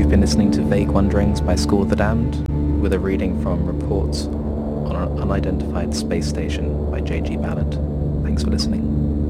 You've been listening to Vague Wanderings by School of the Damned, with a reading from Reports on an Unidentified Space Station by J.G. Ballard. Thanks for listening.